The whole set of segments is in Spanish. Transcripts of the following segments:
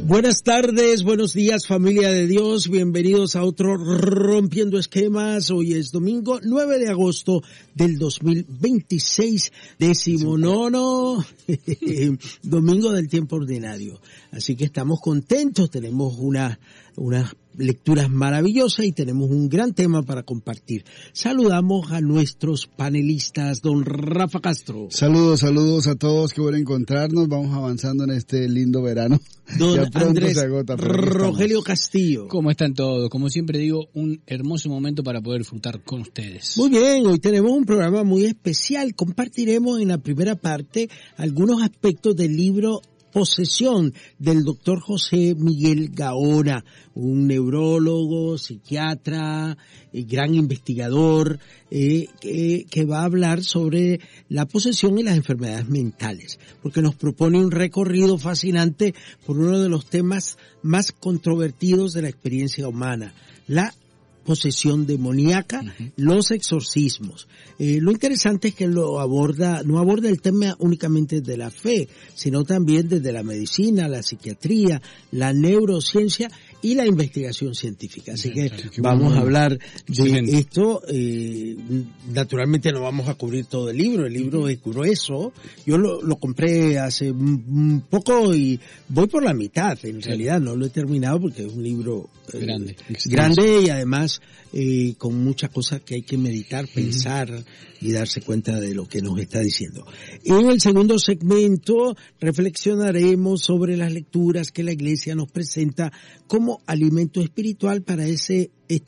Buenas tardes, buenos días, familia de Dios, bienvenidos a otro Rompiendo Esquemas. Hoy es domingo 9 de agosto del 2026, 19º domingo del tiempo ordinario. Así que estamos contentos, tenemos unas lecturas maravillosas y tenemos un gran tema para compartir. Saludamos a nuestros panelistas, don Rafa Castro. Saludos a todos, qué bueno encontrarnos, vamos avanzando en este lindo verano. Don ya pronto Andrés se agota, Rogelio Castillo. ¿Cómo están todos? Como siempre digo, un hermoso momento para poder disfrutar con ustedes. Muy bien, hoy tenemos un programa muy especial. Compartiremos en la primera parte algunos aspectos del libro Posesión del doctor José Miguel Gaona, un neurólogo, psiquiatra, gran investigador, que va a hablar sobre la posesión y las enfermedades mentales, porque nos propone un recorrido fascinante por uno de los temas más controvertidos de la experiencia humana, la posesión demoníaca, los exorcismos. Lo interesante es que no aborda el tema únicamente de la fe, sino también desde la medicina, la psiquiatría, la neurociencia y la investigación científica. Así que vamos a hablar de esto. Naturalmente no vamos a cubrir todo el libro es grueso. Yo lo compré hace un poco y voy por la mitad. En realidad no lo he terminado porque es un libro grande y además con muchas cosas que hay que meditar, pensar y darse cuenta de lo que nos está diciendo. En el segundo segmento reflexionaremos sobre las lecturas que la Iglesia nos presenta como alimento espiritual para este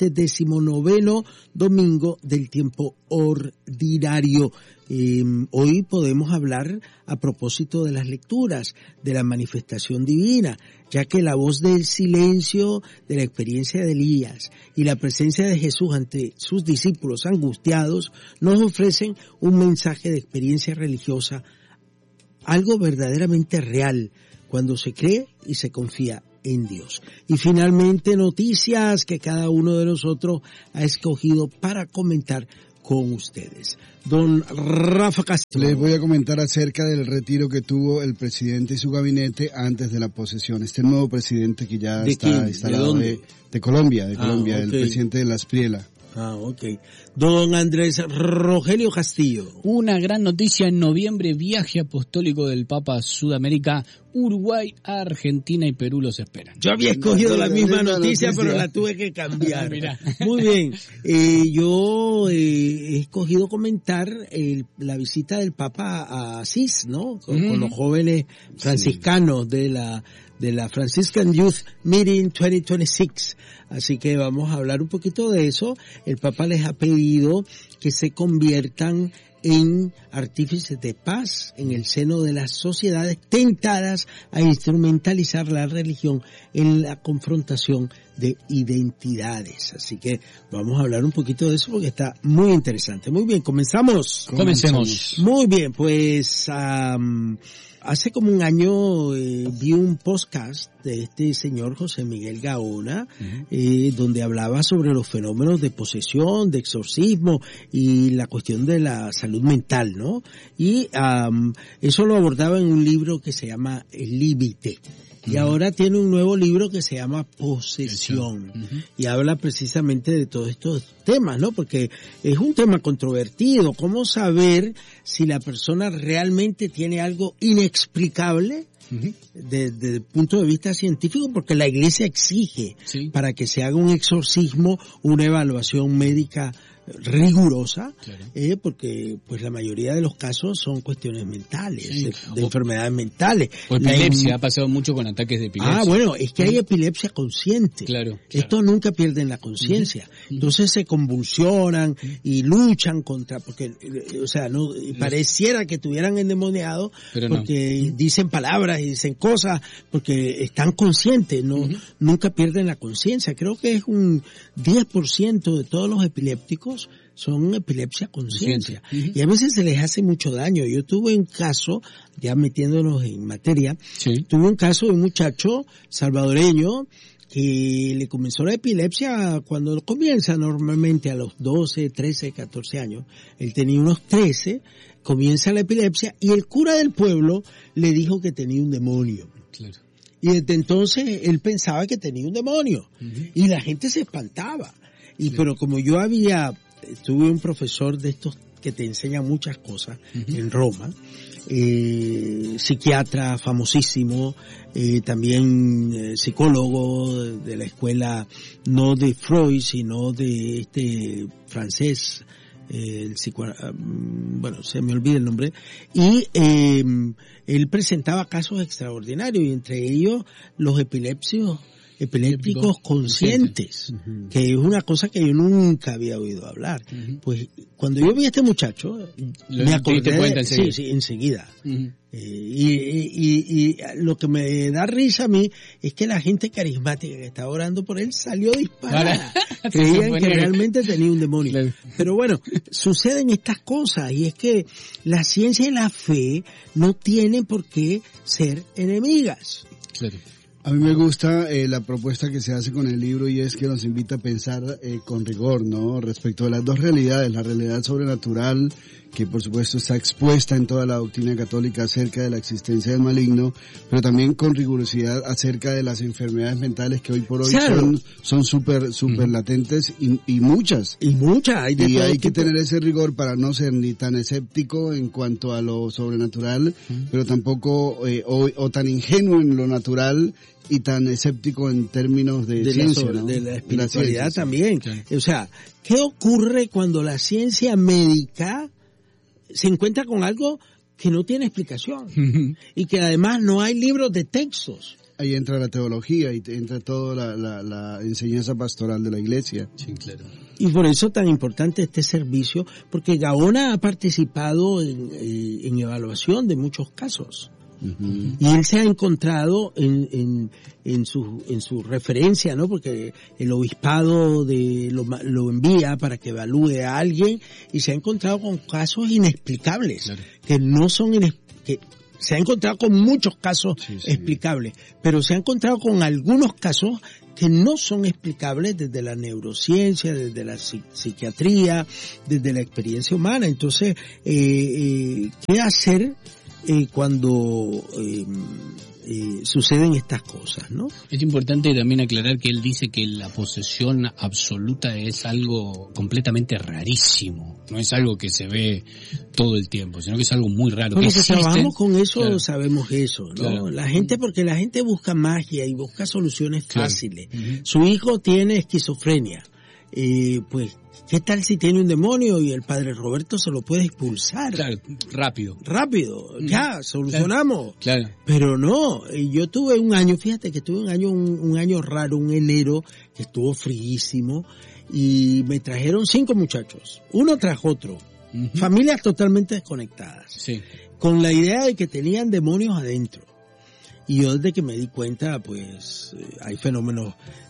19º domingo del tiempo ordinario. Hoy podemos hablar a propósito de las lecturas, de la manifestación divina, ya que la voz del silencio, de la experiencia de Elías y la presencia de Jesús ante sus discípulos angustiados nos ofrecen un mensaje de experiencia religiosa, algo verdaderamente real cuando se cree y se confía en Dios. Y finalmente noticias que cada uno de nosotros ha escogido para comentar con ustedes. Don Rafa Castro. Les voy a comentar acerca del retiro que tuvo el presidente y su gabinete antes de la posesión. Este nuevo presidente que ya está instalado de Colombia, okay. El presidente de la Espriela. Don Andrés Rogelio Castillo. Una gran noticia en noviembre, viaje apostólico del Papa a Sudamérica, Uruguay, Argentina y Perú los esperan. Yo había escogido la misma noticia, pero la tuve que cambiar. Muy bien. Yo he escogido comentar la visita del Papa a Asís, ¿no? Con los jóvenes franciscanos de la Franciscan Youth Meeting 2026. Así que vamos a hablar un poquito de eso. El Papa les ha pedido que se conviertan en artífices de paz en el seno de las sociedades tentadas a instrumentalizar la religión en la confrontación de identidades. Así que vamos a hablar un poquito de eso porque está muy interesante. Muy bien, comencemos. Comencemos. Muy bien, pues hace como un año vi un podcast de este señor José Miguel Gaona, donde hablaba sobre los fenómenos de posesión, de exorcismo y la cuestión de la salud mental, ¿no? Y eso lo abordaba en un libro que se llama El Límite. Y ahora tiene un nuevo libro que se llama Posesión. Y habla precisamente de todos estos temas, ¿no? Porque es un tema controvertido. ¿Cómo saber si la persona realmente tiene algo inexplicable desde el punto de vista científico? Porque la Iglesia exige para que se haga un exorcismo una evaluación médica rigurosa, porque pues la mayoría de los casos son cuestiones mentales, de enfermedades mentales. O epilepsia, ha pasado mucho con ataques de epilepsia. Bueno, es que hay epilepsia consciente. Claro. Estos nunca pierden la conciencia. Entonces se convulsionan y luchan contra, porque, o sea, no pareciera que estuvieran endemoniados, pero porque dicen palabras y dicen cosas, porque están conscientes, nunca pierden la conciencia. Creo que es un 10% de todos los epilépticos son epilepsia consciencia. Y a veces se les hace mucho daño. Yo tuve un caso, ya metiéndonos en materia, tuve un caso de un muchacho salvadoreño que le comenzó la epilepsia cuando comienza normalmente a los 12, 13, 14 años. Él tenía unos 13, comienza la epilepsia y el cura del pueblo le dijo que tenía un demonio. Claro. Y desde entonces él pensaba que tenía un demonio. Y la gente se espantaba. Pero como yo tuve un profesor de estos que te enseña muchas cosas en Roma, psiquiatra famosísimo, también psicólogo de la escuela, no de Freud, sino de este francés, bueno, se me olvida el nombre, y él presentaba casos extraordinarios, y entre ellos los epilépticos conscientes, que es una cosa que yo nunca había oído hablar. Pues cuando yo vi a este muchacho, me acordé enseguida. Y lo que me da risa a mí es que la gente carismática que estaba orando por él salió disparada. Creían que realmente tenía un demonio. Claro. Pero bueno, suceden estas cosas, y es que la ciencia y la fe no tienen por qué ser enemigas. Claro. A mí me gusta la propuesta que se hace con el libro, y es que nos invita a pensar con rigor, ¿no? Respecto a las dos realidades, la realidad sobrenatural, que por supuesto está expuesta en toda la doctrina católica acerca de la existencia del maligno, pero también con rigurosidad acerca de las enfermedades mentales que hoy por hoy son súper latentes y muchas. Y muchas. Hay que tener ese rigor para no ser ni tan escéptico en cuanto a lo sobrenatural, pero tampoco o tan ingenuo en lo natural y tan escéptico en términos de ciencia, ¿no? De la espiritualidad también. Claro. O sea, ¿qué ocurre cuando la ciencia médica se encuentra con algo que no tiene explicación? Y que además no hay libros de textos. Ahí entra la teología y entra toda la enseñanza pastoral de la iglesia. Sí, claro. Y por eso tan importante este servicio, porque Gaona ha participado en evaluación de muchos casos. Y él se ha encontrado en su referencia, ¿no? Porque el obispado lo envía para que evalúe a alguien, y se ha encontrado con casos inexplicables, claro, que no son que se ha encontrado con muchos casos explicables, pero se ha encontrado con algunos casos que no son explicables desde la neurociencia, desde la psiquiatría, desde la experiencia humana. Entonces, ¿qué hacer cuando suceden estas cosas, ¿no? Es importante también aclarar que él dice que la posesión absoluta es algo completamente rarísimo, no es algo que se ve todo el tiempo, sino que es algo muy raro. Porque trabajamos con eso, claro, sabemos eso, ¿no? Claro. Porque la gente busca magia y busca soluciones fáciles. Claro. Su hijo tiene esquizofrenia, pues ¿qué tal si tiene un demonio y el padre Roberto se lo puede expulsar? Claro, rápido, ya, solucionamos. Claro. Pero no, yo tuve un año, fíjate que tuve un año raro, un enero, que estuvo fríísimo, y me trajeron 5 muchachos, uno tras otro, familias totalmente desconectadas, con la idea de que tenían demonios adentro. Y yo desde que me di cuenta, pues, hay fenómenos.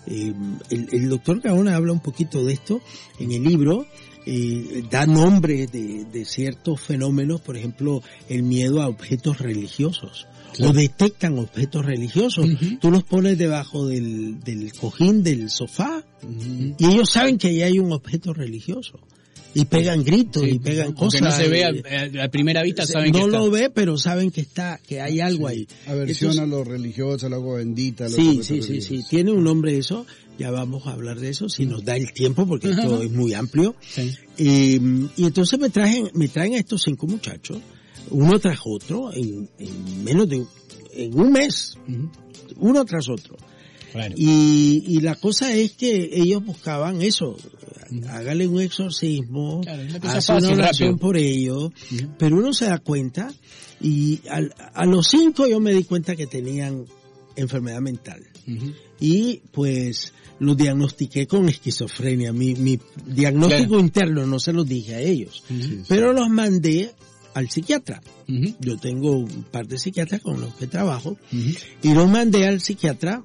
El doctor Gaona habla un poquito de esto en el libro, da nombre de ciertos fenómenos, por ejemplo, el miedo a objetos religiosos. Claro. O detectan objetos religiosos. Tú los pones debajo del cojín del sofá, y ellos saben que ahí hay un objeto religioso. Y pegan gritos, y pegan cosas. Que no se ve a primera vista, saben que no está. lo ve, pero saben que hay algo ahí. Aversión a lo religioso, al agua bendita. Sí. Tiene un nombre eso. Ya vamos a hablar de eso, si nos da el tiempo, porque esto es muy amplio. Sí. Y entonces me traen a estos 5 muchachos, uno tras otro, en menos de un mes, uno tras otro. Claro. Y la cosa es que ellos buscaban eso, hágale un exorcismo, hace una oración por ellos, pero uno se da cuenta, y a los 5 yo me di cuenta que tenían enfermedad mental, y pues los diagnostiqué con esquizofrenia. Mi diagnóstico interno no se los dije a ellos, pero los mandé al psiquiatra. Yo tengo un par de psiquiatras con los que trabajo, y los mandé al psiquiatra.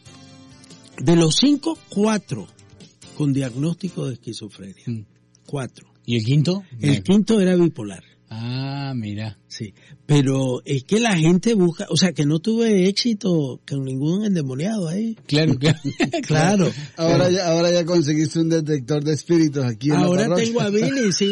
De los 5, 4 con diagnóstico de esquizofrenia. 4. ¿Y el quinto? El quinto era bipolar. Ah, mira. Sí, pero es que la gente busca, o sea, que no tuve éxito con ningún endemoniado ahí. Claro, claro. Claro. Ahora ya conseguiste un detector de espíritus aquí en Ahora la parroquia. tengo a Billy, sí.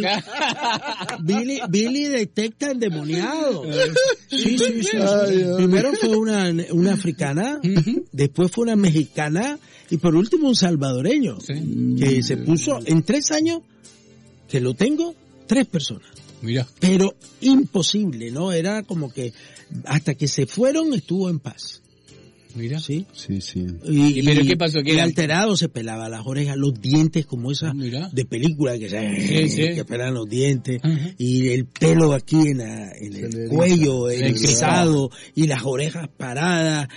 Billy detecta endemoniados. Sí. Ay, Dios. Primero fue una africana, después fue una mexicana y por último un salvadoreño. Sí. Que se puso en 3 años que lo tengo, 3 personas. Mira. Pero imposible, ¿no? Era como que hasta que se fueron estuvo en paz. Mira. ¿Sí? Sí. ¿Y pero qué pasó? Y alterado se pelaba las orejas, los dientes como esas Mira. de película que Sí. que pelan los dientes, Ajá. y el pelo aquí en el cuello erizado y las orejas paradas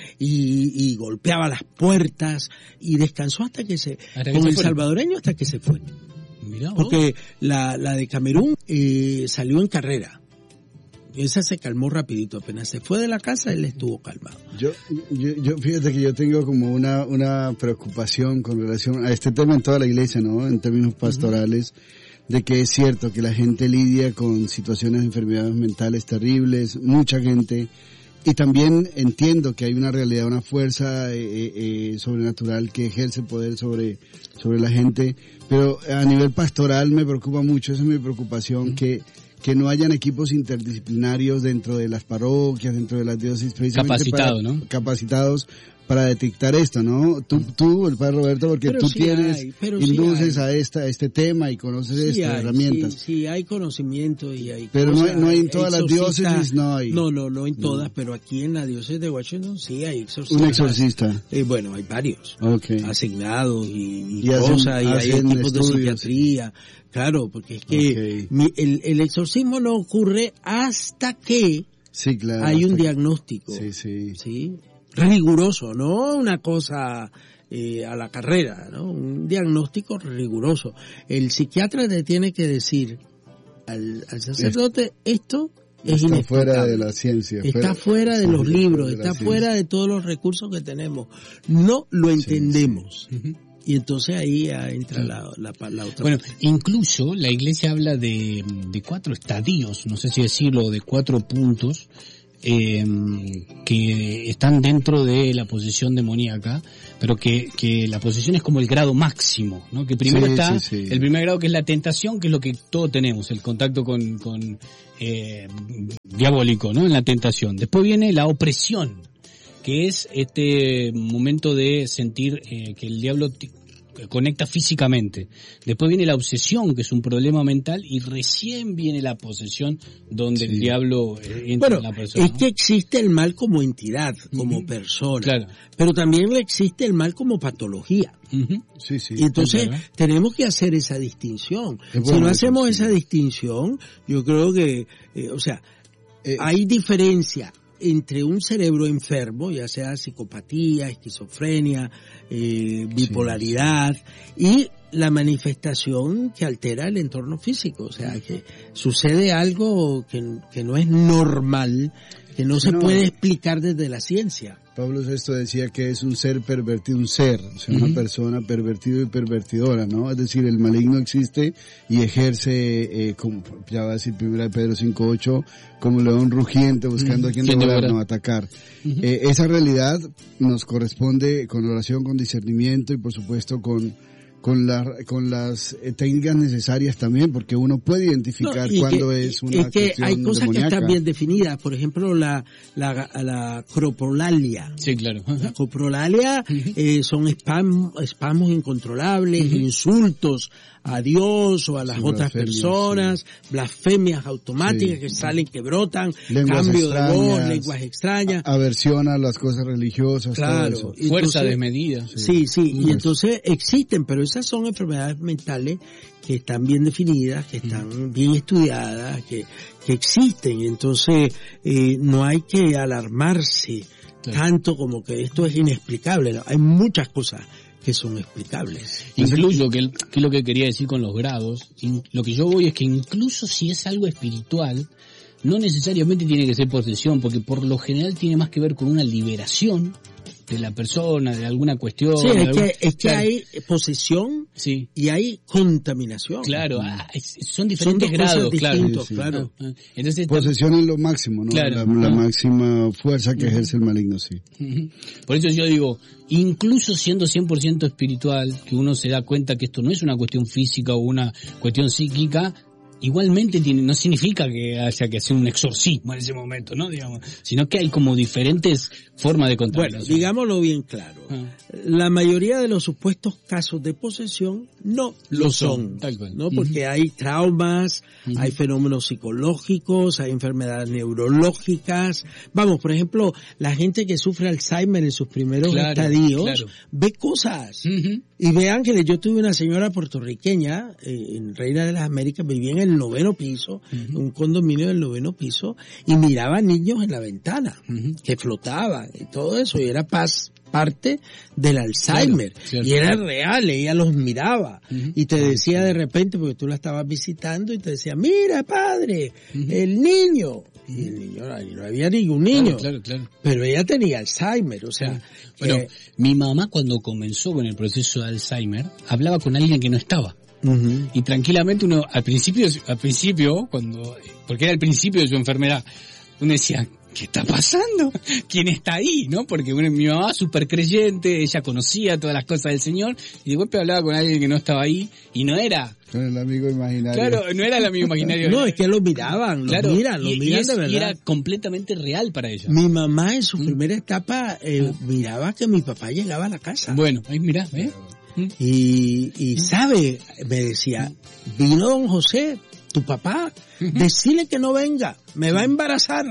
y golpeaba las puertas y descansó hasta que se Hasta que con se el fue. salvadoreño hasta que se fue. Mira. Porque la de Camerún salió en carrera. Esa se calmó rapidito. Apenas se fue de la casa, él estuvo calmado. Yo fíjate que yo tengo como una preocupación con relación a este tema en toda la iglesia, ¿no? En términos pastorales, de que es cierto que la gente lidia con situaciones de enfermedades mentales terribles, mucha gente, y también entiendo que hay una realidad, una fuerza sobrenatural que ejerce poder sobre la gente, pero a nivel pastoral me preocupa mucho, esa es mi preocupación, que no hayan equipos interdisciplinarios dentro de las parroquias, dentro de las diócesis, precisamente capacitados para detectar esto, ¿no? Tú, el padre Roberto, porque pero tú sí tienes, induces sí a este tema y conoces estas herramientas. Sí, hay conocimiento y hay pero cosas, no hay en todas las diócesis, no hay. No en todas, pero aquí en la diócesis de Washington sí hay exorcistas. Un exorcista. Bueno, hay varios. Okay. Asignados y hacen cosas, y hay equipos de estudios. Psiquiatría. Claro, porque es que el exorcismo no ocurre hasta que sí, claro, hay un diagnóstico. Sí. Riguroso, no una cosa a la carrera, ¿no? Un diagnóstico riguroso. El psiquiatra le tiene que decir al sacerdote esto es está fuera de inexplicable. la ciencia. Está fuera de los libros, está fuera de todos los recursos que tenemos. No lo entendemos. Sí. Y entonces ahí entra la otra. Bueno, incluso la iglesia habla de 4 estadios, no sé si decirlo, de 4 puntos, que están dentro de la posesión demoníaca, pero que la posesión es como el grado máximo, ¿no? Que primero está el primer grado, que es la tentación, que es lo que todos tenemos, el contacto con diabólico, ¿no? En la tentación. Después viene la opresión, que es este momento de sentir que el diablo conecta físicamente. Después viene la obsesión, que es un problema mental, y recién viene la posesión, donde el diablo entra en la persona. Es que existe el mal como entidad, como persona, claro. Pero también existe el mal como patología. Y entonces tenemos que hacer esa distinción. Si no hacemos esa distinción, yo creo que, hay diferencia entre un cerebro enfermo, ya sea psicopatía, esquizofrenia, bipolaridad, y la manifestación que altera el entorno físico, o sea, que sucede algo que no es normal, que no se puede explicar desde la ciencia. Pablo VI decía que es un ser pervertido, una persona pervertida y pervertidora, ¿no? Es decir, el maligno existe y ejerce, como ya va a decir 1 Pedro 5:8, como león rugiente buscando a quien devorar, no atacar. Esa realidad nos corresponde con oración, con discernimiento y por supuesto con las técnicas necesarias también, porque uno puede identificar cuándo es una es que cuestión hay cosas demoníaca. que están bien definidas, por ejemplo la coprolalia. Sí, claro. La coprolalia son espasmos incontrolables, insultos a Dios o a las otras personas, blasfemias automáticas que salen, que brotan, lenguas cambio extrañas, de voz, lenguas extrañas, aversión a las cosas religiosas, claro, todo eso. Fuerza desmedida. Sí, y entonces existen, pero esas son enfermedades mentales que están bien definidas, que están bien estudiadas, que existen. Entonces no hay que alarmarse tanto como que esto es inexplicable. No, hay muchas cosas que son explicables. Incluso, que es lo que quería decir con los grados, lo que yo voy es que incluso si es algo espiritual, no necesariamente tiene que ser posesión, porque por lo general tiene más que ver con una liberación de la persona, de alguna cuestión. Sí, es que hay posesión sí. y hay contaminación. Claro, son diferentes grados, claro. Sí. Claro. Entonces, posesión es lo máximo, ¿no? Claro. La máxima fuerza que ejerce el maligno, sí. Por eso yo digo, incluso siendo 100% espiritual, que uno se da cuenta que esto no es una cuestión física o una cuestión psíquica, igualmente no significa que haya que hacer un exorcismo en ese momento, ¿no? Digamos, sino que hay como diferentes formas de contaminación. Bueno, digámoslo bien claro. La mayoría de los supuestos casos de posesión no lo son, tal cual. ¿no? Porque hay traumas, hay fenómenos psicológicos, hay enfermedades neurológicas. Vamos, por ejemplo, la gente que sufre Alzheimer en sus primeros estadios ve cosas. Y ve ángeles. Yo tuve una señora puertorriqueña en Reina de las Américas, vivía en el 9º piso, en un condominio del 9º piso, y miraba niños en la ventana que flotaban y todo eso, y era parte del Alzheimer, y era real, ella los miraba y te decía de repente, porque tú la estabas visitando, y te decía, mira padre, el niño, y el niño, no había ningún niño, claro. pero ella tenía Alzheimer, o sea... Bueno, mi mamá cuando comenzó con el proceso de Alzheimer, hablaba con alguien que no estaba. Y tranquilamente uno, al principio, porque era el principio de su enfermedad, uno decía, ¿qué está pasando? ¿Quién está ahí? ¿No? Porque mi mamá súper creyente, ella conocía todas las cosas del Señor, y de golpe hablaba con alguien que no estaba ahí, y no era... Con el amigo imaginario. Claro, no era el amigo imaginario. No, es que lo miraban, lo miran de verdad. Y era completamente real para ella. Mi mamá en su primera etapa miraba que mi papá llegaba a la casa. Bueno, ahí mirá, ¿eh? Y sabe, me decía, vino don José, tu papá, decile que no venga, me va a embarazar.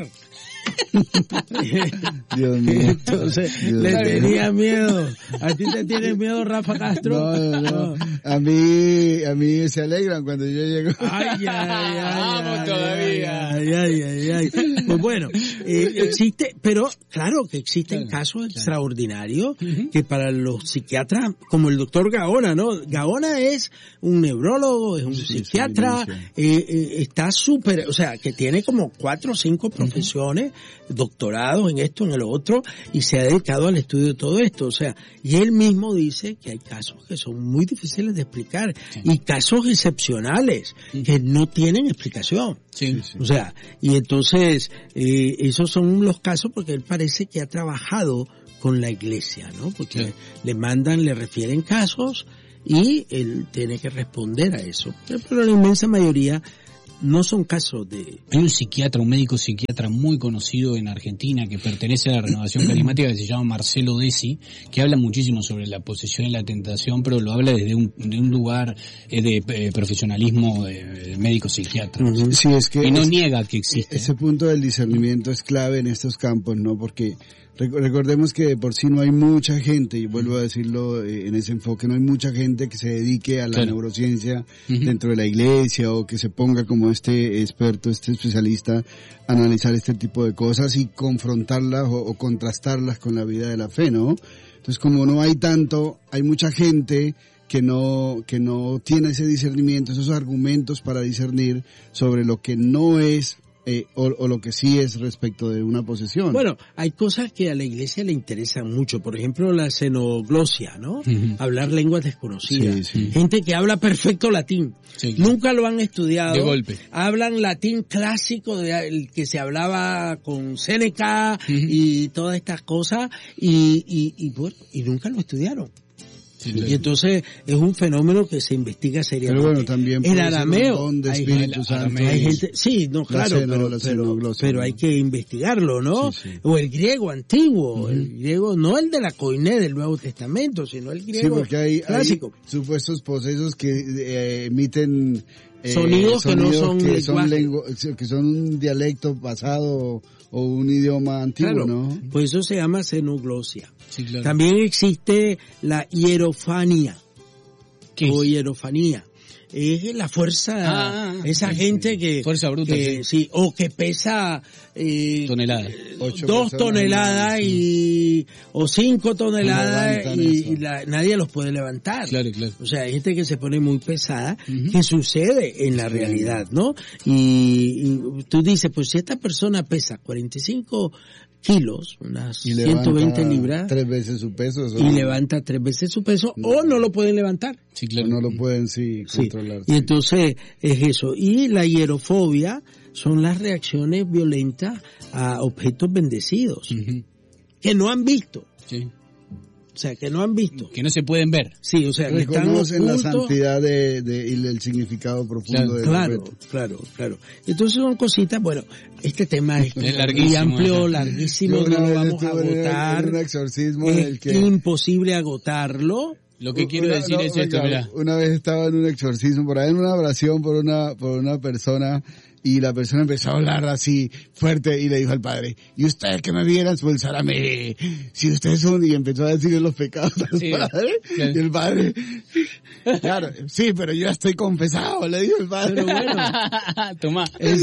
Dios mío. Entonces le tenía miedo. ¿A ti te tienes miedo, Rafa Castro? No. A mí se alegran cuando yo llego. Vamos todavía. Pues bueno, existe, pero claro que existen casos extraordinarios que para los psiquiatras, como el doctor Gaona, ¿no? Gaona es un neurólogo, es un psiquiatra, está súper, o sea, que tiene como 4 o 5 profesiones, doctorados en esto, en el otro, y se ha dedicado al estudio de todo esto, o sea, y él mismo dice que hay casos que son muy difíciles de explicar, y casos excepcionales que no tienen explicación. O sea, y entonces esos son los casos porque él parece que ha trabajado con la iglesia, ¿no? Porque le refieren casos y él tiene que responder a eso. Pero la inmensa mayoría no son casos de... Hay un médico psiquiatra muy conocido en Argentina que pertenece a la Renovación Carismática, que se llama Marcelo Desi, que habla muchísimo sobre la posesión y la tentación, pero lo habla desde un lugar de profesionalismo de médico psiquiatra. Sí, es que y no niega que existe. Ese punto del discernimiento es clave en estos campos, ¿no? Porque recordemos que de por sí no hay mucha gente, y vuelvo a decirlo en ese enfoque, no hay mucha gente que se dedique a la neurociencia dentro de la iglesia, o que se ponga como este experto, este especialista, a analizar este tipo de cosas y confrontarlas o contrastarlas con la vida de la fe, ¿no? Entonces, como no hay tanto, hay mucha gente que no tiene ese discernimiento, esos argumentos para discernir sobre lo que no es o lo que sí es respecto de una posesión. Bueno, hay cosas que a la iglesia le interesan mucho, por ejemplo la xenoglosia, ¿no? Hablar lenguas desconocidas. Gente que habla perfecto latín, nunca lo han estudiado. De golpe. Hablan latín clásico, el que se hablaba con Séneca y todas estas cosas, y nunca lo estudiaron. Y entonces es un fenómeno que se investiga seriamente. Pero bueno, también el arameo, hay gente, pero hay que investigarlo, ¿no? O el griego antiguo, el griego, no el de la Koiné del Nuevo Testamento, sino el griego porque clásico. Hay supuestos posesos que emiten sonidos que no son que son un dialecto pasado o un idioma antiguo, ¿no? Pues eso se llama xenoglosia. También existe la hierofanía. O hierofanía. Es la fuerza, esa gente que... Fuerza bruta. O que pesa... toneladas. 2 toneladas o 5 toneladas y nadie los puede levantar. Claro. O sea, hay gente que se pone muy pesada, que sucede en la realidad, ¿no? Y tú dices, pues si esta persona pesa 45 kilos, unas 120 libras. 3 veces su peso. Y levanta 3 veces su peso, o no lo pueden levantar. Sí, claro. O no lo pueden, controlar. Y entonces es eso. Y la hierofobia son las reacciones violentas a objetos bendecidos, que no han visto. Sí. O sea, que no han visto. Que no se pueden ver. Sí, o sea, que están reconocen la ocultos. santidad y el significado profundo del objeto. Claro. Entonces son cositas, bueno, este tema es larguísimo, muy amplio, larguísimo, no lo vamos a agotar. En un exorcismo es imposible agotarlo. Lo que quiero decir es esto, mira. Una vez estaba en un exorcismo, por ahí en una oración por una persona, y la persona empezó a hablar así fuerte y le dijo al padre, y usted que me viera expulsar a mí, si ustedes son, y empezó a decirle los pecados al padre, claro. Y el padre, claro, sí, pero yo estoy confesado, le dijo el padre. Pero bueno, Tomá.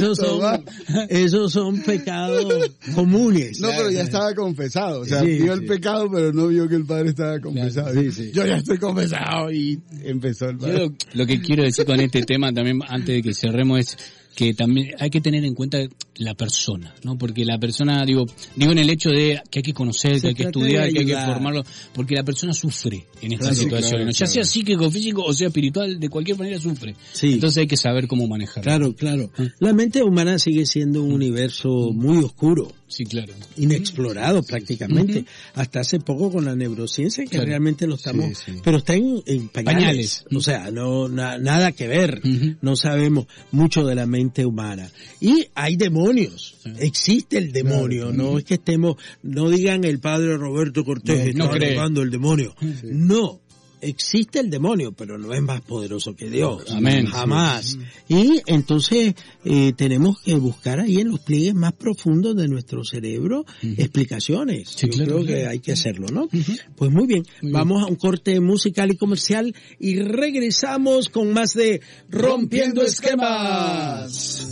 Esos son pecados comunes. No, pero ya estaba confesado, o sea, vio el pecado, pero no vio que el padre estaba confesado. Claro, yo ya estoy confesado, y empezó el padre. Lo que quiero decir con este tema también, antes de que cerremos, es que también hay que tener en cuenta la persona, ¿no? Porque la persona, digo en el hecho de que hay que conocer, que hay que estudiar, que hay que formarlo, porque la persona sufre en estas situaciones, ya sea psíquico, físico o sea espiritual, de cualquier manera sufre. Sí. Entonces hay que saber cómo manejarlo. Claro. La mente humana sigue siendo un universo muy oscuro. Sí, claro. Inexplorado prácticamente. Hasta hace poco con la neurociencia, que realmente lo estamos, pero está en pañales. O sea, nada que ver. No sabemos mucho de la mente humana. Y hay demonios. Existe el demonio. No es que no digan el padre Roberto Cortés está negando el demonio. No. Existe el demonio, pero no es más poderoso que Dios. Amén. Jamás. Y entonces tenemos que buscar ahí en los pliegues más profundos de nuestro cerebro explicaciones. Sí, Yo creo que hay que hacerlo, ¿no? Pues muy bien. Vamos a un corte musical y comercial y regresamos con más de Rompiendo Esquemas.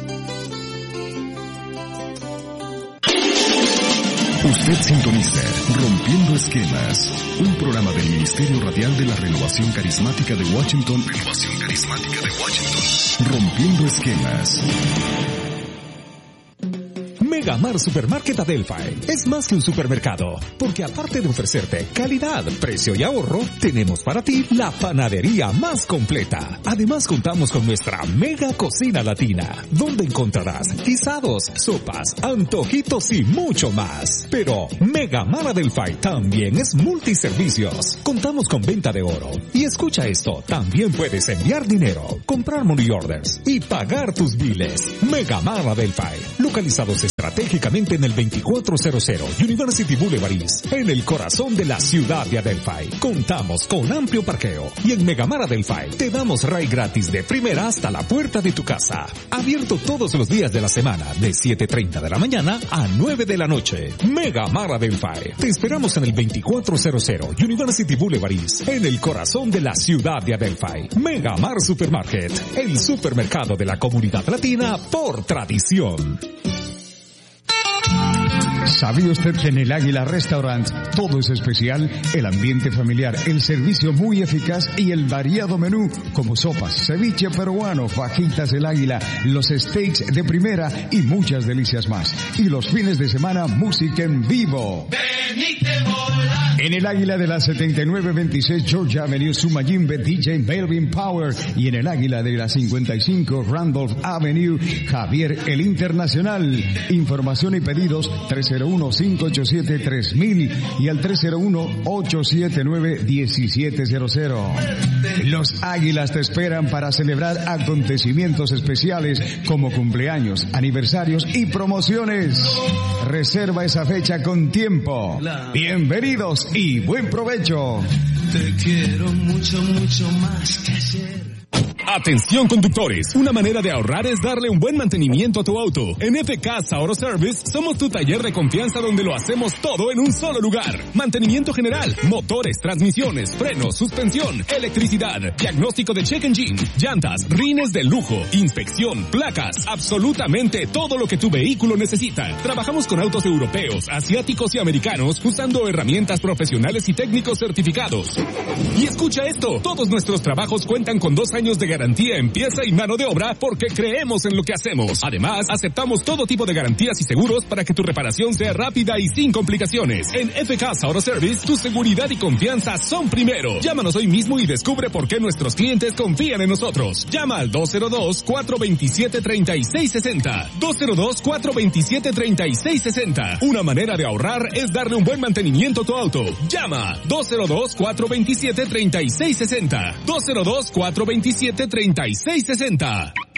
Usted sintoniza Rompiendo Esquemas, un programa del Ministerio Radial de la Renovación Carismática de Washington. Rompiendo Esquemas. Megamar Supermarket Adelphi es más que un supermercado, porque aparte de ofrecerte calidad, precio y ahorro, tenemos para ti la panadería más completa. Además contamos con nuestra mega cocina latina, donde encontrarás guisados, sopas, antojitos y mucho más. Pero Megamar Adelphi también es multiservicios. Contamos con venta de oro. Y escucha esto, también puedes enviar dinero, comprar money orders y pagar tus biles. Megamar Adelphi, localizados estratégicamente en el 2400 University Boulevard East, en el corazón de la ciudad de Adelphi. Contamos con amplio parqueo y en Megamar Adelphi te damos ride gratis de primera hasta la puerta de tu casa. Abierto todos los días de la semana de 7:30 de la mañana a 9 de la noche. Megamar Adelphi. Te esperamos en el 2400 University Boulevard East, en el corazón de la ciudad de Adelphi. Megamar Supermarket, el supermercado de la comunidad latina por tradición. ¿Sabía usted que en el Águila Restaurant todo es especial? El ambiente familiar, el servicio muy eficaz y el variado menú como sopas, ceviche peruano, fajitas del Águila, los steaks de primera y muchas delicias más. Y los fines de semana, música en vivo. En el Águila de la 7926 George Avenue, Sumayimbe, DJ Melvin Power. Y en el Águila de la 55 Randolph Avenue, Javier el Internacional. Información y pedidos 301-587-3000 y al 301-879-1700. Los Águilas te esperan para celebrar acontecimientos especiales como cumpleaños, aniversarios y promociones. Reserva esa fecha con tiempo. Bienvenidos y buen provecho. Te quiero mucho, mucho más que ayer. Atención conductores, una manera de ahorrar es darle un buen mantenimiento a tu auto. En FK Auto Service somos tu taller de confianza donde lo hacemos todo en un solo lugar. Mantenimiento general, motores, transmisiones, frenos, suspensión, electricidad, diagnóstico de check engine, llantas, rines de lujo, inspección, placas, absolutamente todo lo que tu vehículo necesita. Trabajamos con autos europeos, asiáticos y americanos usando herramientas profesionales y técnicos certificados. Y escucha esto, todos nuestros trabajos cuentan con 2 años de garantía garantía en pieza y mano de obra porque creemos en lo que hacemos. Además, aceptamos todo tipo de garantías y seguros para que tu reparación sea rápida y sin complicaciones. En FK Auto Service, tu seguridad y confianza son primero. Llámanos hoy mismo y descubre por qué nuestros clientes confían en nosotros. Llama al 202-427-3660. 202-427-3660. Una manera de ahorrar es darle un buen mantenimiento a tu auto. Llama 202-427-3660. 202-427-3660.